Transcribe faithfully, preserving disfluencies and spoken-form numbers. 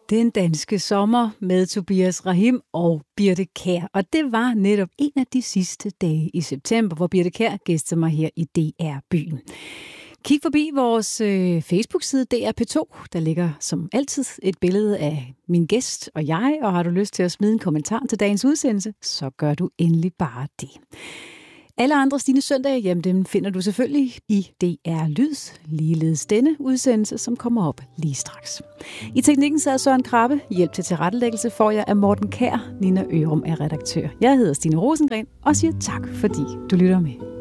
Den danske sommer med Tobias Rahim og Birthe Kjær. Og det var netop en af de sidste dage i september, hvor Birthe Kjær gæstede mig her i D R-byen. Kig forbi vores øh, Facebook-side D R P to. Der ligger som altid et billede af min gæst og jeg. Og har du lyst til at smide en kommentar til dagens udsendelse, så gør du endelig bare det. Alle andre Stine Søndage, jamen dem finder du selvfølgelig i D R Lyd, ligeledes denne udsendelse, som kommer op lige straks. I teknikken sad Søren Krabbe. Hjælp til tilrettelæggelse får jeg af Morten Kjær. Nina Ørum er redaktør. Jeg hedder Stine Rosengren og siger tak, fordi du lytter med.